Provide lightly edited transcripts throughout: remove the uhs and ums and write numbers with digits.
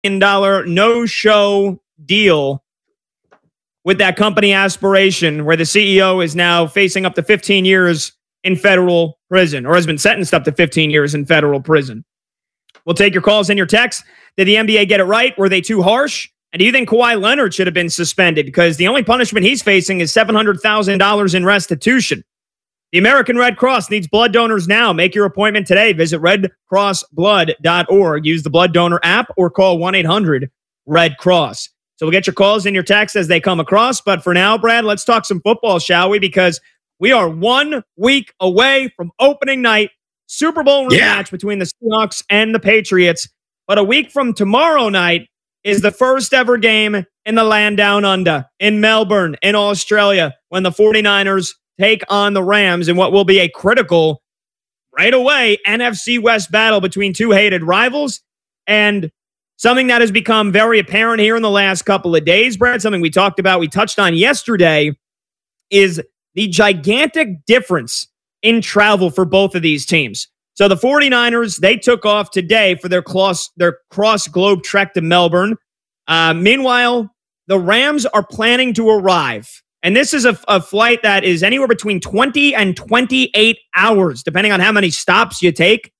million no-show deal with that company Aspiration, where the CEO is now facing up to 15 years in federal prison, or has been sentenced up to 15 years in federal prison. We'll take your calls and your texts. Did the NBA get it right? Were they too harsh? And do you think Kawhi Leonard should have been suspended? Because the only punishment he's facing is $700,000 in restitution. The American Red Cross needs blood donors now. Make your appointment today. Visit redcrossblood.org. Use the blood donor app or call 1-800-RED-CROSS. So we'll get your calls and your texts as they come across. But for now, Brad, let's talk some football, shall we? Because we are 1 week away from opening night, Super Bowl rematch between the Seahawks and the Patriots. But a week from tomorrow night is the first ever game in the land down under, in Melbourne, in Australia, when the 49ers take on the Rams in what will be a critical, right away, NFC West battle between two hated rivals. And something that has become very apparent here in the last couple of days, Brad, something we talked about, we touched on yesterday, is the gigantic difference in travel for both of these teams. So the 49ers, they took off today for their cross-globe trek to Melbourne. Meanwhile, the Rams are planning to arrive. And this is a flight that is anywhere between 20 and 28 hours, depending on how many stops you take.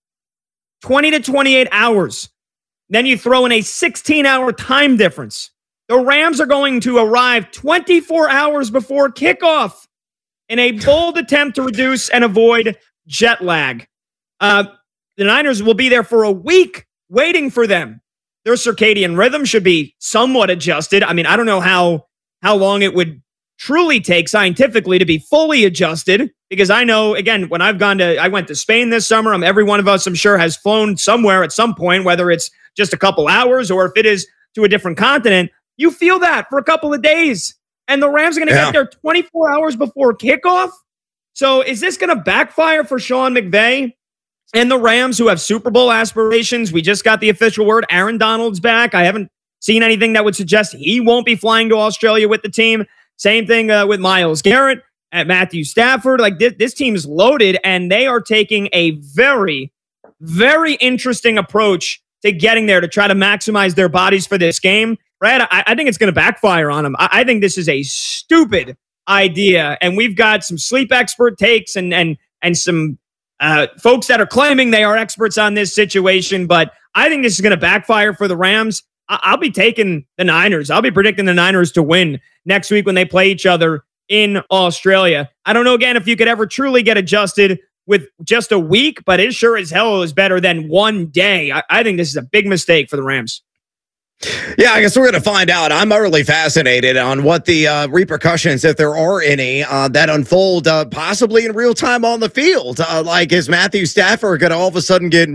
20 to 28 hours. Then you throw in a 16-hour time difference. The Rams are going to arrive 24 hours before kickoff in a bold attempt to reduce and avoid jet lag. The Niners will be there for a week waiting for them. Their circadian rhythm should be somewhat adjusted. I mean, I don't know how long it would truly take scientifically to be fully adjusted, because I know, again, when I went to Spain this summer, every one of us, I'm sure, has flown somewhere at some point, whether it's just a couple hours or if it is to a different continent. You feel that for a couple of days. And the Rams are going to get there 24 hours before kickoff. So is this going to backfire for Sean McVay and the Rams, who have Super Bowl aspirations? We just got the official word. Aaron Donald's back. I haven't seen anything that would suggest he won't be flying to Australia with the team. Same thing with Myles Garrett and Matthew Stafford. Like this team is loaded, and they are taking a very, very interesting approach to getting there to try to maximize their bodies for this game. Brad, I think it's going to backfire on them. I think this is a stupid idea, and we've got some sleep expert takes and some folks that are claiming they are experts on this situation, but I think this is going to backfire for the Rams. I'll be taking the Niners. I'll be predicting the Niners to win next week when they play each other in Australia. I don't know, again, if you could ever truly get adjusted with just a week, but it sure as hell is better than 1 day. I think this is a big mistake for the Rams. Yeah, I guess we're going to find out. I'm utterly fascinated on what the repercussions, if there are any, that unfold possibly in real time on the field. Like, is Matthew Stafford going to all of a sudden get,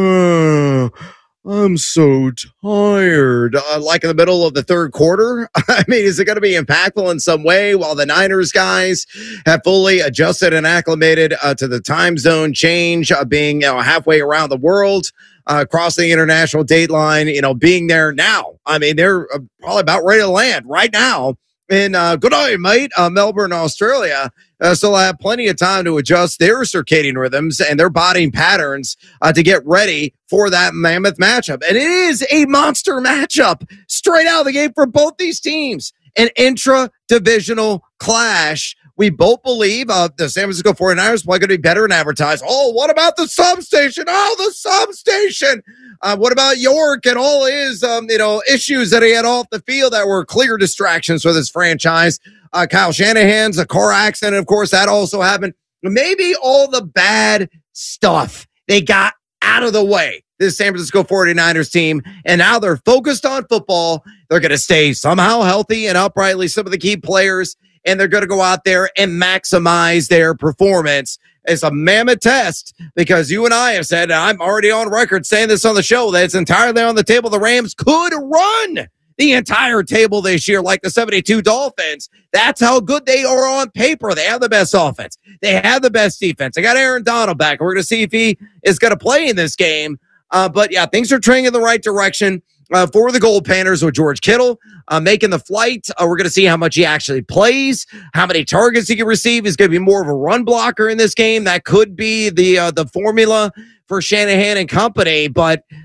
I'm so tired, like in the middle of the third quarter? I mean, is it going to be impactful in some way while the Niners guys have fully adjusted and acclimated to the time zone change, being halfway around the world, crossing the international date line, being there now? I mean, they're probably about ready to land right now in good day, mate, Melbourne, Australia. So they'll have plenty of time to adjust their circadian rhythms and their body patterns to get ready for that mammoth matchup. And it is a monster matchup straight out of the gate for both these teams. An intra-divisional clash. We both believe the San Francisco 49ers are going to be better than advertised. Oh, what about the substation? Oh, the substation. What about York and all his issues that he had off the field that were clear distractions for this franchise? Kyle Shanahan's a car accident, of course, that also happened. Maybe all the bad stuff they got out of the way, this San Francisco 49ers team, and now they're focused on football. They're going to stay somehow healthy and uprightly, some of the key players, and they're going to go out there and maximize their performance. It's a mammoth test, because you and I have said, and I'm already on record saying this on the show, that it's entirely on the table. The Rams could run the entire table this year like the 72 Dolphins. That's how good they are on paper. They have the best offense. They have the best defense. They got Aaron Donald back. We're going to see if he is going to play in this game. But yeah, things are trending in the right direction for the Gold Panthers with George Kittle making the flight. We're going to see how much he actually plays, how many targets he can receive. He's going to be more of a run blocker in this game. That could be the formula for Shanahan and company. But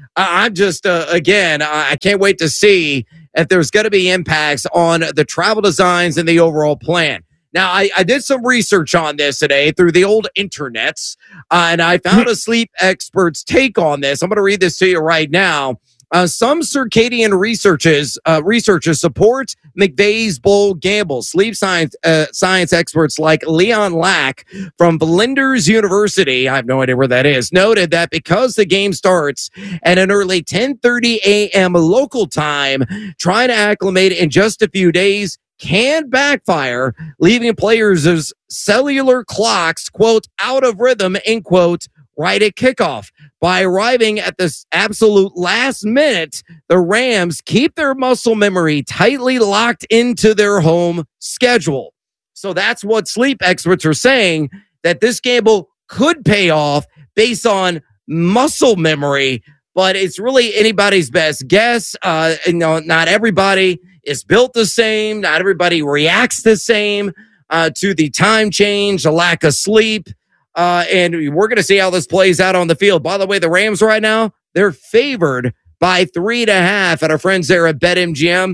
I'm just, again, I can't wait to see if there's going to be impacts on the travel designs and the overall plan. Now, I did some research on this today through the old internets, and I found a sleep expert's take on this. I'm going to read this to you right now. Some circadian researchers support McVay's bold gamble. Sleep science experts like Leon Lack from Flinders University, I have no idea where that is, noted that because the game starts at an early 10:30 a.m. local time, trying to acclimate in just a few days can backfire, leaving players' cellular clocks, quote, out of rhythm, end quote, right at kickoff. By arriving at this absolute last minute, the Rams keep their muscle memory tightly locked into their home schedule. So that's what sleep experts are saying, that this gamble could pay off based on muscle memory, but it's really anybody's best guess. Not everybody is built the same. Not everybody reacts the same to the time change, the lack of sleep. And we're going to see how this plays out on the field. By the way, the Rams right now, they're favored by 3.5 at our friends there at BetMGM.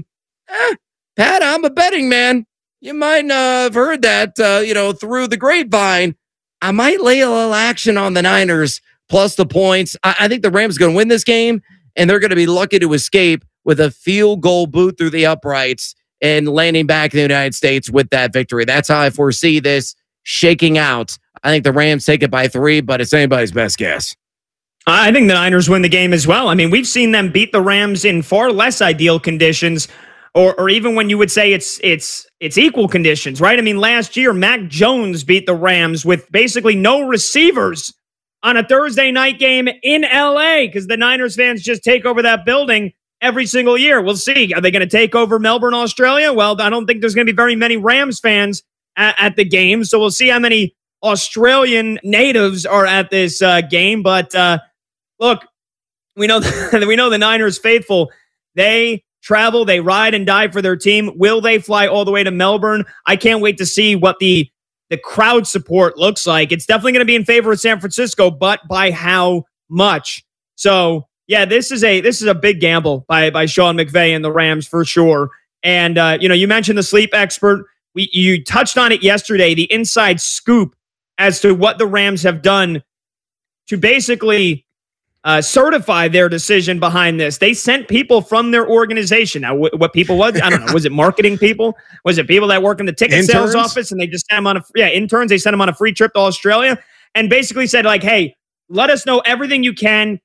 Pat, I'm a betting man. You might have heard that, through the grapevine. I might lay a little action on the Niners plus the points. I think the Rams are going to win this game, and they're going to be lucky to escape with a field goal boot through the uprights and landing back in the United States with that victory. That's how I foresee this shaking out. I think the Rams take it by 3, but it's anybody's best guess. I think the Niners win the game as well. I mean, we've seen them beat the Rams in far less ideal conditions, or even when you would say it's equal conditions, right? I mean, last year, Mac Jones beat the Rams with basically no receivers on a Thursday night game in LA because the Niners fans just take over that building every single year. We'll see. Are they going to take over Melbourne, Australia? Well, I don't think there's going to be very many Rams fans at the game, so we'll see how many Australian natives are at this game. But look, we know the Niners faithful. They travel, they ride and die for their team. Will they fly all the way to Melbourne? I can't wait to see what the crowd support looks like. It's definitely going to be in favor of San Francisco, but by how much? So yeah, this is a big gamble by Sean McVay and the Rams for sure. And you mentioned the sleep expert. You touched on it yesterday, the inside scoop as to what the Rams have done to basically certify their decision behind this. They sent people from their organization. Now, what people was, I don't know, was it marketing people? Was it people that work in the ticket sales office and they just sent them on interns? They sent them on a free trip to Australia and basically said like, hey, let us know everything you can.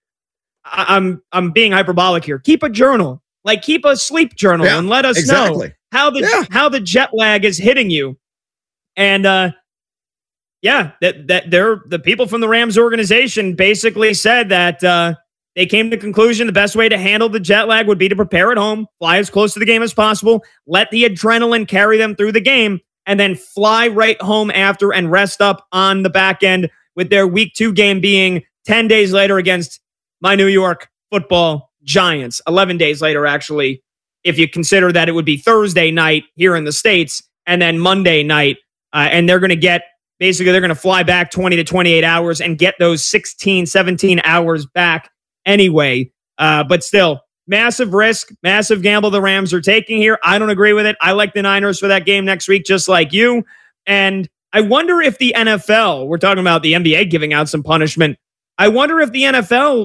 I'm being hyperbolic here. Keep a journal, like keep a sleep journal and let us know how the jet lag is hitting you. And that they're the people from the Rams organization basically said that they came to the conclusion the best way to handle the jet lag would be to prepare at home, fly as close to the game as possible, let the adrenaline carry them through the game, and then fly right home after and rest up on the back end, with their week 2 game being 10 days later against my New York Football Giants. 11 days later, actually, if you consider that it would be Thursday night here in the States and then Monday night. And they're going to get, basically, they're going to fly back 20 to 28 hours and get those 16, 17 hours back anyway. But still, massive risk, massive gamble the Rams are taking here. I don't agree with it. I like the Niners for that game next week, just like you. And I wonder if the NFL, we're talking about the NBA giving out some punishment. I wonder if the NFL,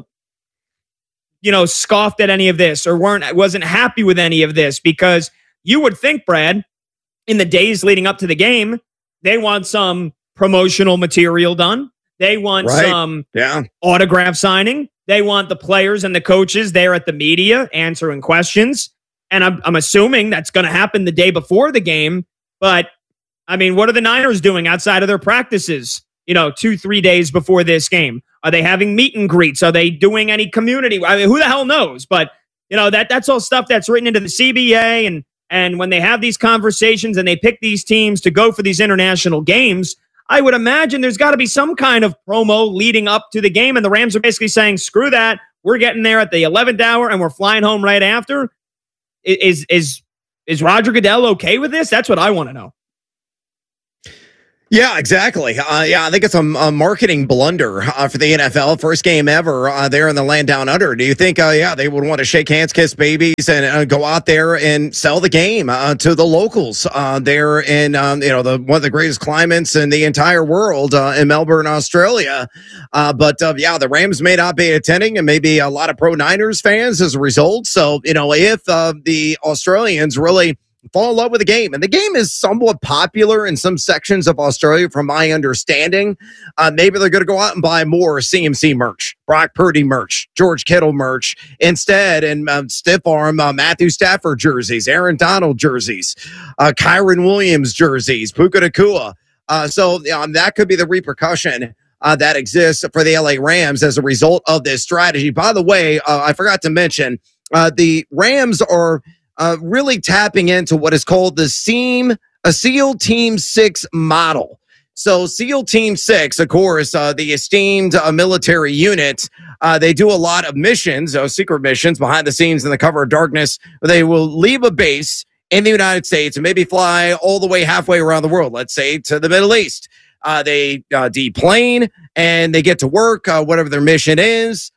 scoffed at any of this or wasn't happy with any of this, because you would think, Brad, in the days leading up to the game, they want some promotional material done. They want some autograph signing. They want the players and the coaches there at the media answering questions. And I'm assuming that's going to happen the day before the game. But I mean, what are the Niners doing outside of their practices, 2-3 days before this game? Are they having meet and greets? Are they doing any community? I mean, who the hell knows? But, that's all stuff that's written into the CBA. And when they have these conversations and they pick these teams to go for these international games, I would imagine there's got to be some kind of promo leading up to the game. And the Rams are basically saying, screw that. We're getting there at the 11th hour and we're flying home right after. Is Roger Goodell okay with this? That's what I want to know. Yeah, exactly. I think it's a marketing blunder for the NFL. First game ever there in the land down under. Do you think, they would want to shake hands, kiss babies, and go out there and sell the game to the locals there in one of the greatest climates in the entire world in Melbourne, Australia? But the Rams may not be attending, and maybe a lot of pro Niners fans as a result. So if the Australians really fall in love with the game. And the game is somewhat popular in some sections of Australia, from my understanding. Maybe they're going to go out and buy more CMC merch, Brock Purdy merch, George Kittle merch instead, and stiff arm Matthew Stafford jerseys, Aaron Donald jerseys, Kyron Williams jerseys, Puka Nacua. So that could be the repercussion that exists for the LA Rams as a result of this strategy. By the way, I forgot to mention, the Rams are really tapping into what is called the SEAL Team 6 model. So SEAL Team 6, of course, the esteemed military unit, they do a lot of missions, secret missions behind the scenes in the cover of darkness. They will leave a base in the United States and maybe fly all the way halfway around the world, let's say to the Middle East. They deplane and they get to work, whatever their mission is.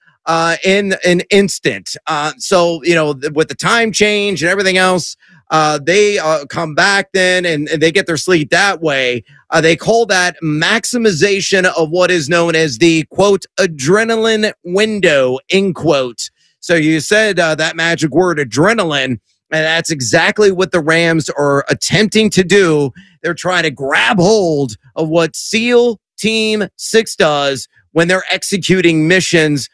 In an instant. So, with the time change and everything else, they come back then and they get their sleep that way. They call that maximization of what is known as the, quote, adrenaline window, end quote. So you said that magic word, adrenaline, and that's exactly what the Rams are attempting to do. They're trying to grab hold of what SEAL Team 6 does when they're executing missions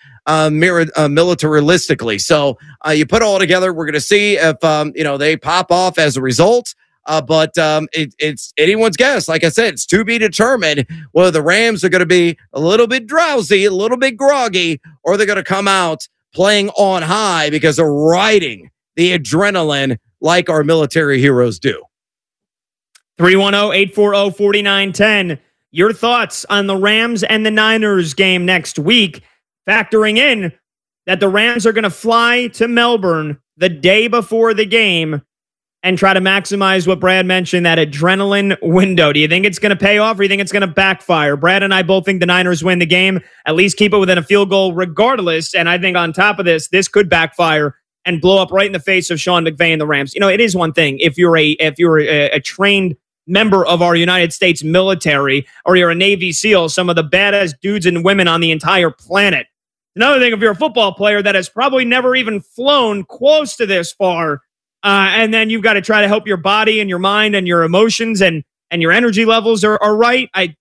militaristically. So you put it all together, we're going to see if they pop off as a result. But it's anyone's guess. Like I said, it's to be determined whether the Rams are going to be a little bit drowsy, a little bit groggy, or they're going to come out playing on high because they're riding the adrenaline like our military heroes do. 310-840-4910. Your thoughts on the Rams and the Niners game next week, factoring in that the Rams are going to fly to Melbourne the day before the game and try to maximize what Brad mentioned, that adrenaline window. Do you think it's going to pay off, or do you think it's going to backfire? Brad and I both think the Niners win the game, at least keep it within a field goal regardless. And I think on top of this could backfire and blow up right in the face of Sean McVay and the Rams. It is one thing if you're a trained member of our United States military, or you're a Navy SEAL, some of the baddest dudes and women on the entire planet. Another thing, if you're a football player that has probably never even flown close to this far, and then you've got to try to help your body and your mind and your emotions and your energy levels are right. I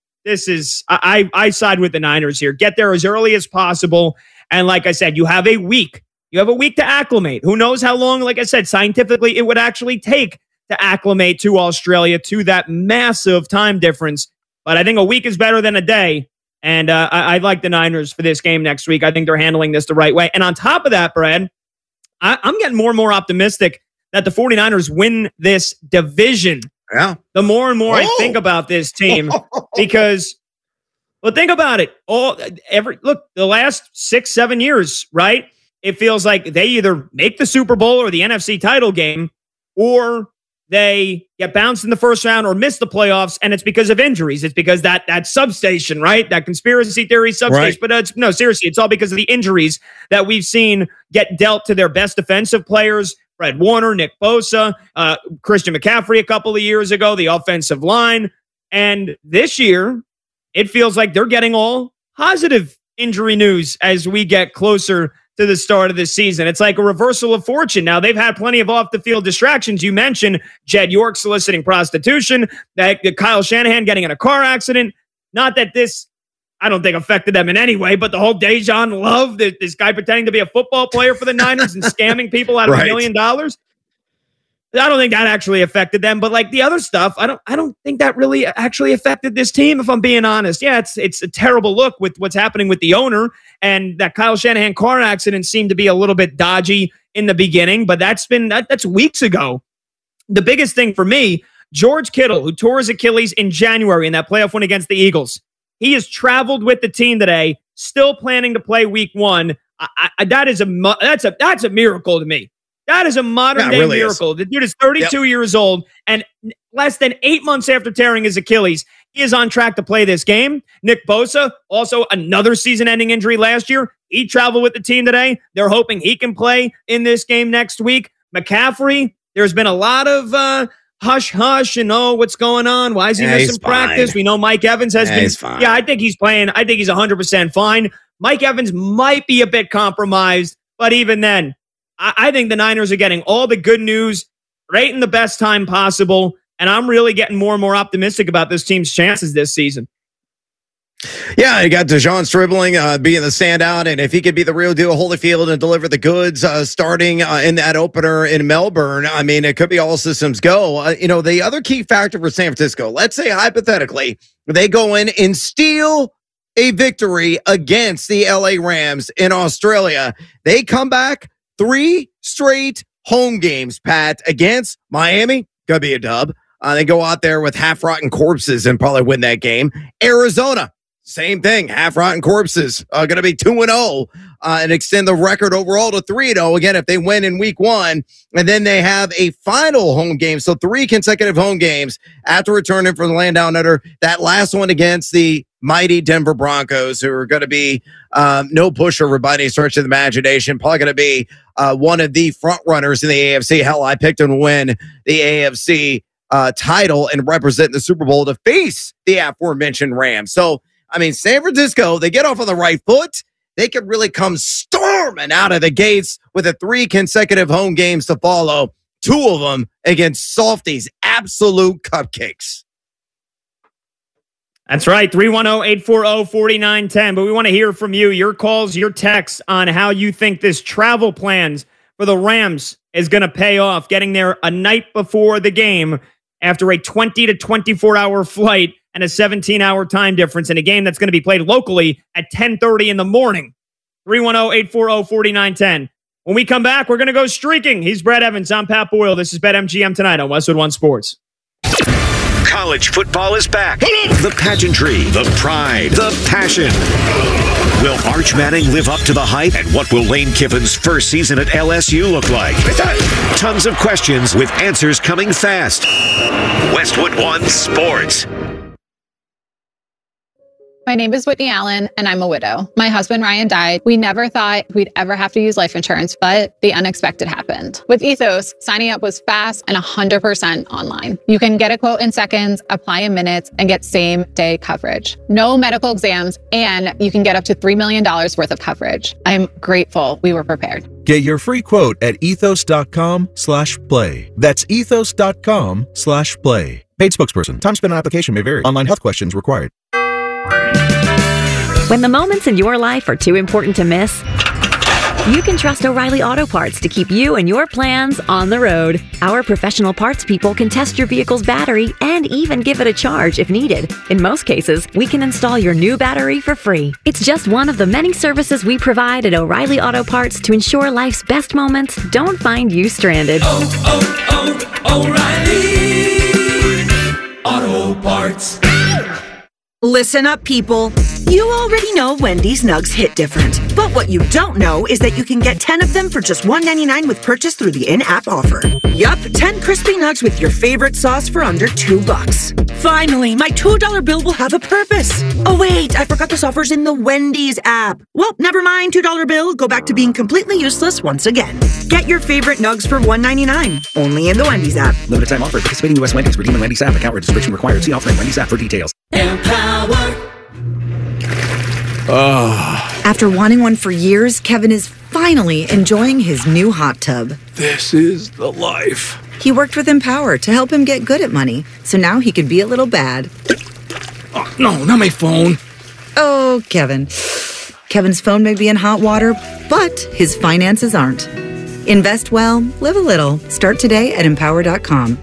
side with the Niners here. Get there as early as possible. And like I said, you have a week. You have a week to acclimate. Who knows how long, like I said, scientifically, it would actually take to acclimate to Australia, to that massive time difference. But I think a week is better than a day. And I like the Niners for this game next week. I think they're handling this the right way. And on top of that, Brad, I'm getting more and more optimistic that the 49ers win this division. Yeah. The more and more I think about this team, because, well, think about it. The last 6-7 years, right? It feels like they either make the Super Bowl or the NFC title game, or they get bounced in the first round or miss the playoffs, and it's because of injuries. It's because that substation, right? That conspiracy theory substation. Right. But seriously, it's all because of the injuries that we've seen get dealt to their best defensive players. Fred Warner, Nick Bosa, Christian McCaffrey a couple of years ago, the offensive line. And this year, it feels like they're getting all positive injury news as we get closer to the start of the season. It's like a reversal of fortune. Now, they've had plenty of off-the-field distractions. You mentioned Jed York soliciting prostitution, that Kyle Shanahan getting in a car accident. Not that this, I don't think, affected them in any way, but the whole Dejan Love, this guy pretending to be a football player for the Niners and scamming people out of $1 million. I don't think that actually affected them, but like the other stuff, I don't think that really actually affected this team, if I'm being honest. Yeah, it's a terrible look with what's happening with the owner, and that Kyle Shanahan car accident seemed to be a little bit dodgy in the beginning, but that's weeks ago. The biggest thing for me, George Kittle, who tore his Achilles in January in that playoff win against the Eagles, he has traveled with the team today, still planning to play week 1. That's a miracle to me. That is a modern-day miracle. The dude is 32 years old, and less than 8 months after tearing his Achilles, He is on track to play this game. Nick Bosa, also another season-ending injury last year. He traveled with the team today. They're hoping he can play in this game next week. McCaffrey, there's been a lot of hush-hush and, what's going on? Why is he missing practice? Fine. We know Mike Evans has been. He's fine. Yeah, I think he's playing. I think he's 100% fine. Mike Evans might be a bit compromised, but even then, I think the Niners are getting all the good news right in the best time possible, and I'm really getting more and more optimistic about this team's chances this season. Yeah, you got DeJon Stribling being the standout, and if he could be the real deal, Holyfield, and deliver the goods starting in that opener in Melbourne, I mean, it could be all systems go. The other key factor for San Francisco, let's say hypothetically, they go in and steal a victory against the LA Rams in Australia. They come back 3 straight home games, Pat, against Miami. Gonna be a dub. They go out there with half-rotten corpses and probably win that game. Arizona, same thing, half-rotten corpses. Going to be 2-0 and extend the record overall to 3-0. Again, if they win in week 1, and then they have a final home game. So 3 consecutive home games after returning from the land down under. That last one against the mighty Denver Broncos, who are going to be no pushover by any stretch of the imagination. Probably going to be one of the front runners in the AFC. Hell, I picked them to win the AFC title and represent the Super Bowl to face the aforementioned Rams. So, I mean, San Francisco, they get off on the right foot. They could really come storming out of the gates with 3 consecutive home games to follow. 2 of them against Softies, absolute cupcakes. That's right, 310-840-4910. But we want to hear from you, your calls, your texts on how you think this travel plans for the Rams is going to pay off, getting there a night before the game after a 20 to 24-hour flight and a 17-hour time difference in a game that's going to be played locally at 10:30 in the morning. 310-840-4910. When we come back, we're going to go streaking. He's Brad Evans. I'm Pat Boyle. This is BetMGM tonight on Westwood One Sports. College football is back. The pageantry, the pride, the passion. Will Arch Manning live up to the hype? And what will Lane Kiffin's first season at LSU look like? Tons of questions with answers coming fast. Westwood One Sports. My name is Whitney Allen, and I'm a widow. My husband, Ryan, died. We never thought we'd ever have to use life insurance, but the unexpected happened. With Ethos, signing up was fast and 100% online. You can get a quote in seconds, apply in minutes, and get same-day coverage. No medical exams, and you can get up to $3 million worth of coverage. I'm grateful we were prepared. Get your free quote at ethos.com/play. That's ethos.com/play. Paid spokesperson. Time spent on application may vary. Online health questions required. When the moments in your life are too important to miss, you can trust O'Reilly Auto Parts to keep you and your plans on the road. Our professional parts people can test your vehicle's battery and even give it a charge if needed. In most cases, we can install your new battery for free. It's just one of the many services we provide at O'Reilly Auto Parts to ensure life's best moments don't find you stranded. O'Reilly Auto Parts. Listen up, people. You already know Wendy's nugs hit different. But what you don't know is that you can get 10 of them for just $1.99 with purchase through the in-app offer. Yup, 10 crispy nugs with your favorite sauce for under $2. Finally, my $2 bill will have a purpose. Oh wait, I forgot this offer's in the Wendy's app. Well, never mind, $2 bill. Go back to being completely useless once again. Get your favorite nugs for $1.99. Only in the Wendy's app. Limited time offer. Participating U.S. Wendy's. Redeem in Wendy's app. Account registration required. See offer in Wendy's app for details. After wanting one for years, Kevin is finally enjoying his new hot tub. This is the life. He worked with Empower to help him get good at money, so now he could be a little bad. Oh, no, not my phone. Oh, Kevin. Kevin's phone may be in hot water, but his finances aren't. Invest well, live a little. Start today at Empower.com.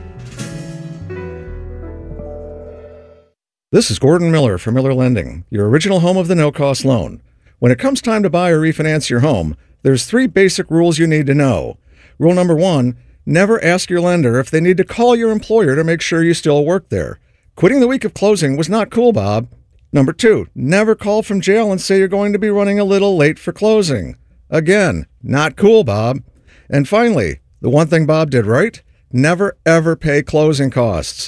This is Gordon Miller from Miller Lending, your original home of the no-cost loan. When it comes time to buy or refinance your home, there's 3 basic rules you need to know. Rule number 1, never ask your lender if they need to call your employer to make sure you still work there. Quitting the week of closing was not cool, Bob. Number 2, never call from jail and say you're going to be running a little late for closing. Again, not cool, Bob. And finally, the one thing Bob did right, never ever pay closing costs.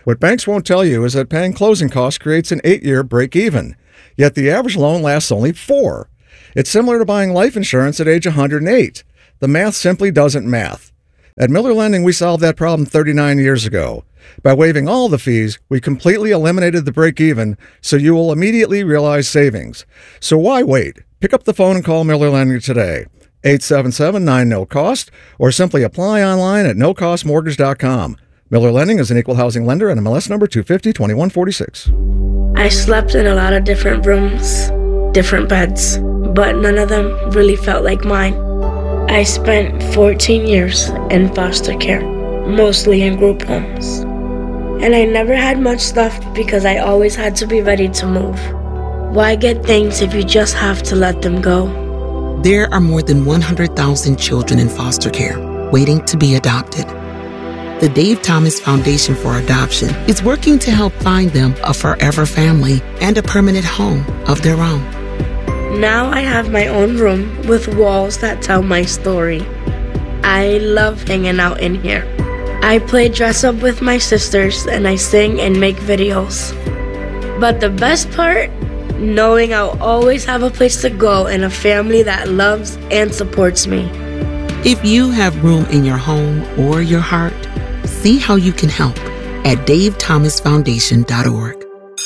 What banks won't tell you is that paying closing costs creates an 8-year break-even, yet the average loan lasts only 4. It's similar to buying life insurance at age 108. The math simply doesn't math. At Miller Lending, we solved that problem 39 years ago. By waiving all the fees, we completely eliminated the break-even, so you will immediately realize savings. So why wait? Pick up the phone and call Miller Lending today. 877-9-NO-COST, or simply apply online at nocostmortgage.com. Miller Lending is an equal housing lender and MLS number 250-2146. I slept in a lot of different rooms, different beds, but none of them really felt like mine. I spent 14 years in foster care, mostly in group homes. And I never had much stuff because I always had to be ready to move. Why get things if you just have to let them go? There are more than 100,000 children in foster care waiting to be adopted. The Dave Thomas Foundation for Adoption is working to help find them a forever family and a permanent home of their own. Now I have my own room with walls that tell my story. I love hanging out in here. I play dress up with my sisters and I sing and make videos. But the best part? Knowing I'll always have a place to go and a family that loves and supports me. If you have room in your home or your heart, see how you can help at davethomasfoundation.org.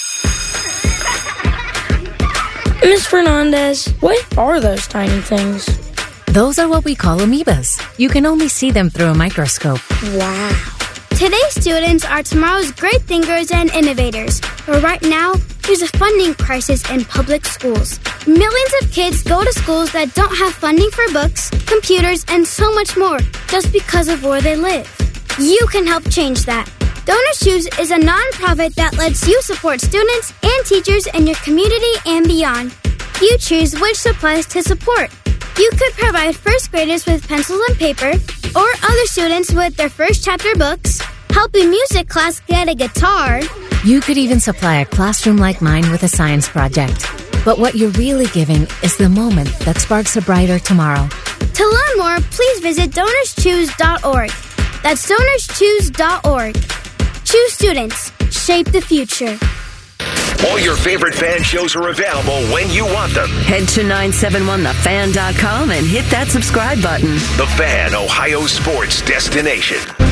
Ms. Fernandez, what are those tiny things? Those are what we call amoebas. You can only see them through a microscope. Wow. Today's students are tomorrow's great thinkers and innovators. But right now, there's a funding crisis in public schools. Millions of kids go to schools that don't have funding for books, computers, and so much more just because of where they live. You can help change that. Donors Choose is a nonprofit that lets you support students and teachers in your community and beyond. You choose which supplies to support. You could provide first graders with pencils and paper, or other students with their first chapter books, help a music class get a guitar. You could even supply a classroom like mine with a science project. But what you're really giving is the moment that sparks a brighter tomorrow. To learn more, please visit DonorsChoose.org. That's DonorsChoose.org. Choose students. Shape the future. All your favorite fan shows are available when you want them. Head to 971thefan.com and hit that subscribe button. The Fan, Ohio sports destination.